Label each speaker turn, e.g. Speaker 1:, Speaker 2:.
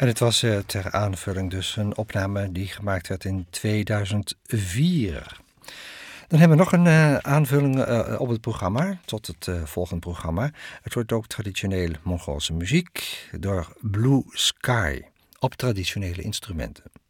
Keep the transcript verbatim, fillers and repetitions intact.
Speaker 1: En het was uh, ter aanvulling dus een opname die gemaakt werd in tweeduizend vier. Dan hebben we nog een uh, aanvulling uh, op het programma, tot het uh, volgende programma. Het wordt ook traditioneel Mongoolse muziek door Blue Sky op traditionele instrumenten.